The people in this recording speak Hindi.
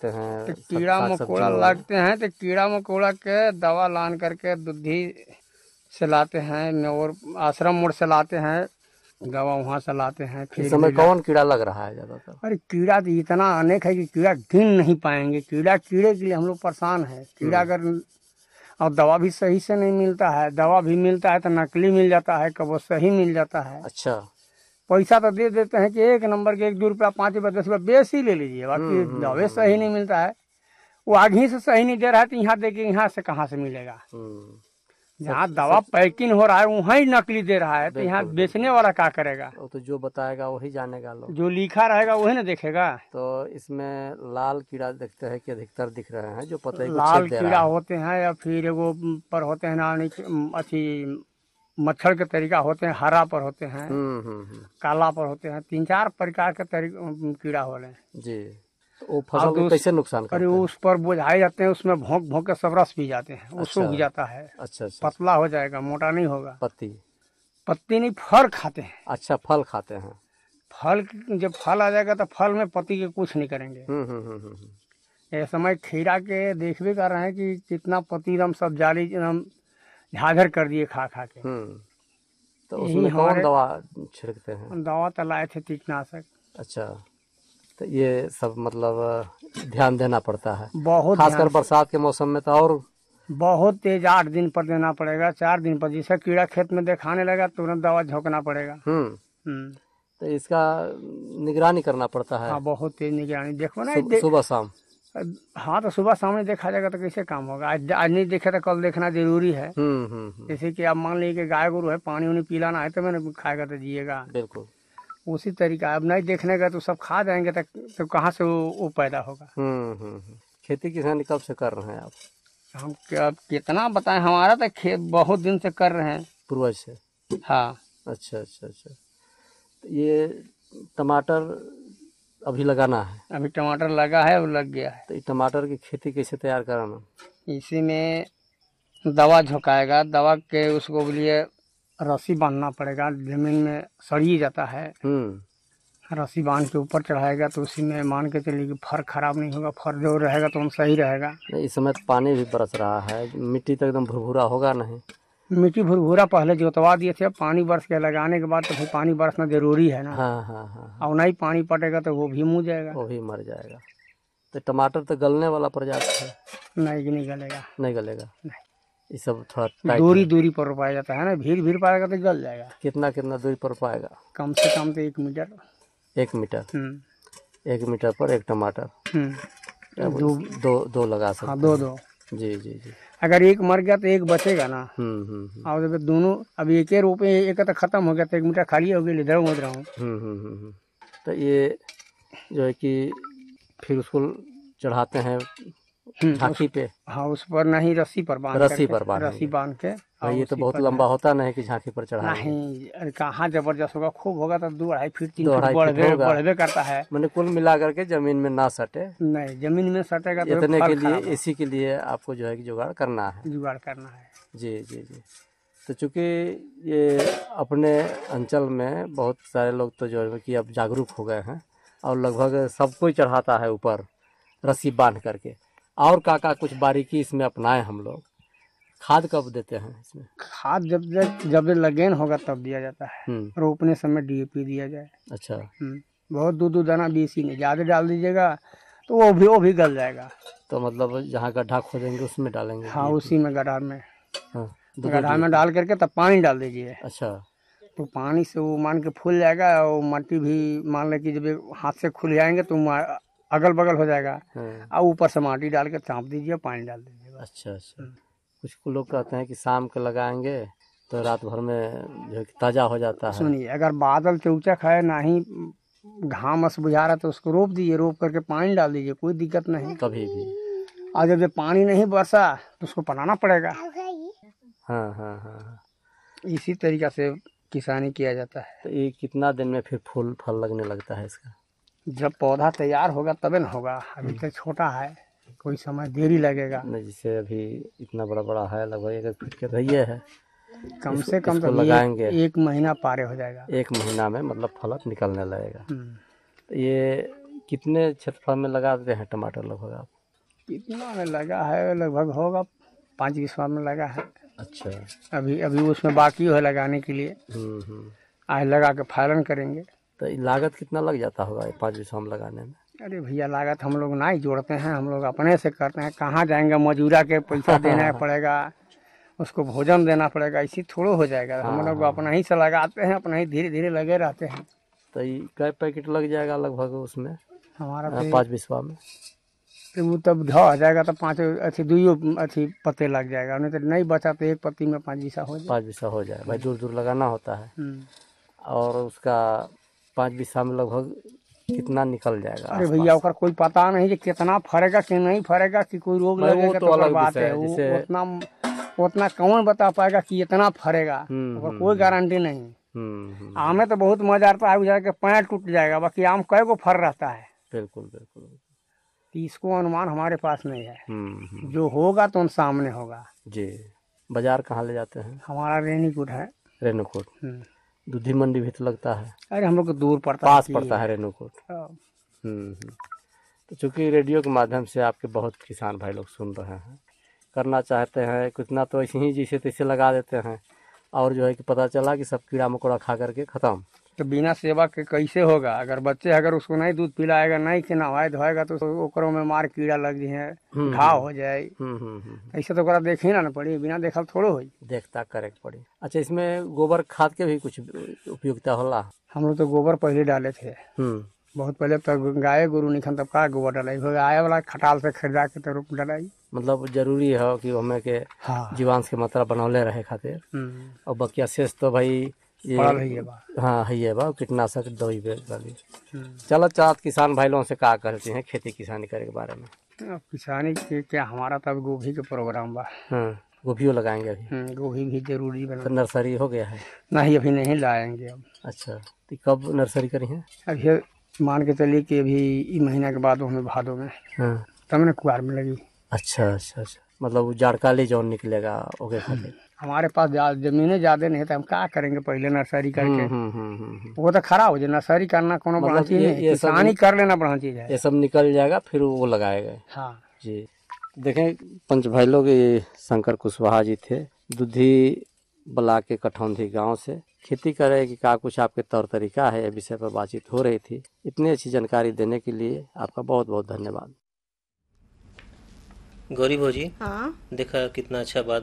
लगते हैं? तो कीड़ा मकोड़ा लगते हैं तो कीड़ा मकोड़ा के दवा लान करके दुधी से लाते हैं और आश्रम मोड़ से लाते हैं, दवा वहाँ से लाते हैं। इस समय कौन कीड़ा लग रहा है ज्यादातर? अरे कीड़ा तो इतना अनेक है कि कीड़ा गिन नहीं पाएंगे। कीड़े के लिए हम लोग परेशान है। कीड़ा अगर और दवा भी सही से नहीं मिलता है, दवा भी मिलता है तो नकली मिल जाता है, कब वो सही मिल जाता है। अच्छा, पैसा तो दे देते हैं कि एक नंबर के 1-2 रुपया 5 रुपया 10 रुपया बेसी ले लीजिए, बाकी दवा सही नहीं मिलता है। वो आगे ही से सही नहीं दे रहा है तो यहाँ देके यहाँ से कहाँ से मिलेगा? जहाँ दवा पैकिंग हो रहा है वहाँ ही नकली दे रहा है, तो यहाँ बेचने वाला क्या करेगा? वो तो जो बताएगा वही जानेगा लोग, जो लिखा रहेगा वही ना देखेगा। तो इसमें लाल कीड़ा देखते हैं कि अधिकतर दिख रहे हैं जो पता लाल कीड़ा होते हैं या फिर वो पर होते हैं ना अच्छी मच्छर के तरीका होते हैं, हरा पर होते हैं, काला पर होते हैं, 3-4 प्रकार के कीड़ा हो रहे हैं जी। तो वो फसल को कैसे नुकसान करते हैं? उस पर बुझाए जाते हैं, उसमें भोंक भोंक के सब रस पी जाते हैं, वो सूख जाता है। अच्छा, पतला हो जाएगा, मोटा नहीं होगा। पत्ती नहीं, फल खाते हैं। अच्छा, फल खाते हैं। फल जब फल आ जाएगा तो फल में पत्ती के कुछ नहीं करेंगे। ये समय खीरा के देख भी कर रहे हैं कि कितना पत्ती एकदम सब जाली एकदम झाझर कर दिए खा खा के। तो उसमें कौन दवा छिड़कते हैं? दवा तो लाए थे कीटनाशक। अच्छा, तो ये सब मतलब ध्यान देना पड़ता है बहुत, खासकर बरसात के मौसम में तो और बहुत तेज 8 दिन पर देना पड़ेगा, 4 दिन पर। जैसे कीड़ा खेत में दिखाने लगा तुरंत दवा झोंकना पड़ेगा। तो इसका निगरानी करना पड़ता है। हाँ, बहुत तेज निगरानी। देखो ना सुबह शाम। हाँ, तो सुबह सामने देखा जाएगा तो कैसे काम होगा? आज नहीं देखे तो कल देखना जरूरी है। जैसे कि आप मान लीजिए कि गाय गोरू है, पानी उन्हें पिलाना है तो मैंने खाएगा तो जिएगा। बिल्कुल उसी तरीका। अब नहीं देखने का तो सब खा जाएंगे तो कहाँ से वो पैदा होगा? खेती किसानी कब से कर रहे हैं आप? हम कितना बताएं, हमारा तो खेत बहुत दिन से कर रहे हैं, पूर्वज से। हाँ। अच्छा। तो ये टमाटर अभी लगाना है? अभी टमाटर लगा है और लग गया है। तो टमाटर की खेती कैसे तैयार कराना? इसी में दवा झोंकाएगा, दवा के उसको लिए रस्सी बांधना पड़ेगा, जमीन में सड़ी जाता है, रस्सी बांध के ऊपर चढ़ाएगा तो उसी में मान के चलिए कि फर खराब नहीं होगा। फर जो रहेगा तो हम सही रहेगा। इस समय पानी भी बरस रहा है, मिट्टी तो एकदम भुरभुरा होगा नहीं? मिट्टी भुरभुरा पहले जोतवा दिए थे, पानी बरस के लगाने के बाद तो फिर पानी बरसना जरूरी है ना। हाँ। और नहीं पानी पटेगा तो वो भी मुँह जाएगा, वो भी मर जाएगा। तो टमाटर तो गलने वाला प्रजाति है? नहीं गलेगा। नहीं गलेगा? नहीं, ये सब थोड़ा दूरी पर रोपाया जाता है ना। भीड़ पाएगा तो गल जाएगा। कितना दूरी पर पाएगा? कम से कम तो 1 मीटर। 1 मीटर? 1 मीटर पर एक टमाटर। दो लगा सकते? हाँ, दो। जी। अगर एक मर गया तो एक बचेगा ना। और जब दोनों अभी एक रोपे, एक तो खत्म हो गया तो 1 मीटर खाली हो गया, इधर उधर हूँ। तो ये जो है कि फिर उसको चढ़ाते हैं झांकी पे? हाँ, उस पर नहीं, रस्सी पर बांध के। ये तो बहुत लंबा होता नहीं कि झांकी पर चढ़ा? नहीं, अरे कहाँ जबरदस्त होगा, खूब होगा तो 2-2.5 फीट 3 फीट बढ़वे करता है। मैंने कुल मिला करके जमीन में ना सटे? नहीं, जमीन में सटेगा तो इतने के लिए, इसी के लिए आपको जो है कि जुगाड़ करना है। जी। तो चूंकि ये अपने अंचल में बहुत सारे लोग तो जो है कि अब जागरूक हो गए हैं और लगभग सब कोई चढ़ाता है ऊपर रस्सी बांध करके। और का कुछ बारीकी इसमें अपनाए हम लोग? खाद कब देते हैं इसमें? खाद जब लगेन होगा तब दिया जाता है। रोपने समय DAP दिया जाए। अच्छा। बहुत 2 दाना BC नहीं, ज़्यादा डाल दीजिएगा तो वो भी गल जाएगा। तो मतलब जहाँ गड्ढा खोदेंगे उसमें डालेंगे? हाँ, उसी में गड्ढा में डाल करके तब पानी डाल दीजिए। अच्छा। तो पानी से वो मान के फूल जाएगा और मट्टी भी मान ले कि जब हाथ से खुल जाएंगे तो अगल बगल हो जाएगा। और ऊपर से माटी डाल के चाँप दीजिए, पानी डाल दीजिए। अच्छा। कुछ लोग कहते हैं कि शाम के लगाएंगे तो रात भर में जो ताज़ा हो जाता है। सुनिए, अगर बादल चौचक है, ना ही घामस बुझा रहा तो उसको रोप दीजिए, रोप करके पानी डाल दीजिए, कोई दिक्कत नहीं कभी भी। और जब पानी नहीं बरसा तो उसको पटाना पड़ेगा। हाँ। इसी तरीका से किसानी किया जाता है। तो ये कितना दिन में फिर फूल फल लगने लगता है इसका? जब पौधा तैयार होगा तबे न होगा, अभी तो छोटा है, कोई समय देरी लगेगा। नहीं, जैसे अभी इतना बड़ा है, लगभग 1 फीट के रहिए है, कम से कम तो लगाएंगे 1 महीना पारे हो जाएगा। 1 महीना में मतलब फल निकलने लगेगा। तो ये कितने क्षेत्रफल में लगा देते हैं टमाटर लगभग आप? कितना में लगा है, लगभग होगा 5 बिस्वा में लगा है। अच्छा। अभी अभी उसमें बाकी है लगाने के लिए। आज लगा के फायरन करेंगे। तो लागत कितना लग जाता होगा 5 बिस्वा में लगाने में? अरे भैया लागत हम लोग ना ही जोड़ते हैं, हम लोग अपने से करते हैं। कहाँ जाएंगे, मजूरा के पैसा देना पड़ेगा, उसको भोजन देना पड़ेगा, इसी थोड़ो हो जाएगा। हम लोग अपना ही से लगाते हैं, अपना ही धीरे धीरे लगे रहते हैं। तो कै पैकेट लग जाएगा लगभग उसमें हमारा 5 बिस्वा में? तो वो तब ढो आ जाएगा तो 5 अच्छी 2 अच्छी पत्ते लग जाएगा, नहीं तो नहीं बचा तो एक पत्ती में 5 बिस्वा हो जाए। 5 बिस्वा हो जाए भाई, दूर दूर लगाना होता है। और उसका 5 बिस्वा में लगभग कितना निकल जाएगा? अरे भैया ओकर कोई पता नहीं कि कितना फरेगा कि नहीं फरेगा, कि कोई रोग लगेगा तो अलग बात है। उतना कौन बता पाएगा कि इतना फरेगा, और कोई गारंटी नहीं। आम में तो बहुत मजा आता है, जाके पैर टूट जाएगा, बाकी आम कई को फर रहता है। बिल्कुल बिल्कुल। तो इसको अनुमान हमारे पास नहीं है। जो होगा तो उन सामने होगा जी। बाजार कहाँ ले जाते हैं? हमारा रेणुकूट है। रेणुकूट। दूधी मंडी भी तो लगता है? अरे हम लोग को दूर पड़ता, पास पड़ता है रेणुकूट। तो चूंकि रेडियो के माध्यम से आपके बहुत किसान भाई लोग सुन रहे हैं, करना चाहते हैं कितना तो ऐसे ही जैसे तैसे लगा देते हैं, और जो है कि पता चला कि सब कीड़ा मकोड़ा खा करके खत्म। तो बिना सेवा के कैसे होगा? अगर बच्चे अगर उसको नहीं दूध पिलाएगा, नहीं कि नहाए धोएगा, तो ओकरों में मार कीड़ा लग जाए, घाव हो जाए। ऐसे तो देखे ना पड़ी, बिना देखल थोड़ो हो, देखता करे पड़ी। अच्छा, इसमें गोबर खाद के भी कुछ उपयोगिता होला? हम लोग तो गोबर पहले डाले थे, बहुत पहले। तब गाय गोरू निकन तब का गोबर डालाई, आए वाला खटाल से खरीदा के तो रूप डालाई। मतलब जरूरी है कि हमें के जीवांश के मात्रा बनौले रहे खातिर। और बाकी शेष तो भाई ये हाँ है बा कीटनाशक दवाई वाली। चलो चाहत किसान भाई लोगों से कहा करते हैं खेती किसानी करे के बारे में? किसानी के क्या, हमारा तब गोभी के प्रोग्राम बा। गोभी लगाएंगे अभी? गोभी भी जरूरी बना। तो नर्सरी हो गया है? नहीं, अभी नहीं लाएंगे अब। अच्छा, तो कब नर्सरी करी है? अभी मान के चलिए कि अभी महीना के बाद हमें भादों में, तब मैंने कुआर में लगी। अच्छा अच्छा अच्छा, मतलब जाड़काली जो निकलेगा ओके खातिर। हमारे पास जमीनें ज्यादा नहीं, तो हम क्या करेंगे पहले नर्सरी करके। वो तो खराब हो जाए, नर्सरी करना कोनो बड़ा चीज नहीं, किसानी कर लेना बड़ा चीज है। ये सब निकल जाएगा फिर वो लगाएगा। हाँ जी। देखें पंच भाई लोग, ये शंकर कुशवाहा जी थे, दुधी ब्लॉक के कठौंधी गांव से। खेती करे कि क्या कुछ आपके तौर तरीका है, विषय पर बातचीत हो रही थी। इतनी अच्छी जानकारी देने के लिए आपका बहुत बहुत धन्यवाद। गौरी भौजी, हाँ, देखा कितना अच्छा बात